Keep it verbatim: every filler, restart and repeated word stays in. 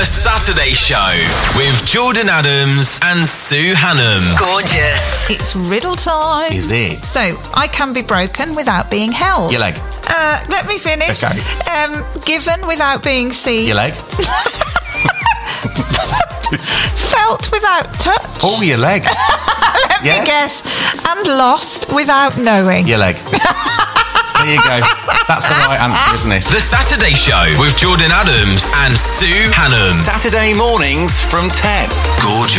The Saturday Show with Jordan Adams and Sue Hannam. Gorgeous. It's riddle time. Is it? So, I can be broken without being held. Your leg. Uh, let me finish. Okay. Um, given without being seen. Your leg. Felt without touch. Oh, your leg. Let Yeah. me guess. And lost without knowing. Your leg. There you go. That's the right answer, isn't it? The Saturday Show with Jordan Adams and Sue Hannam. Saturday mornings from ten. Gorgeous.